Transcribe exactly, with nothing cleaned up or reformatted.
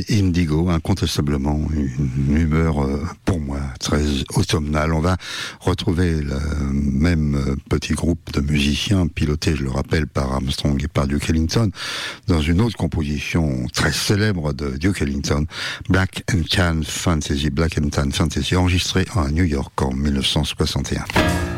Indigo, incontestablement une humeur, euh, pour moi, très automnale. On va retrouver le même petit groupe de musiciens, piloté, je le rappelle, par Armstrong et par Duke Ellington, dans une autre composition très célèbre de Duke Ellington, Black and Tan Fantasy, Black and Tan Fantasy, enregistré à New York en mille neuf cent soixante et un.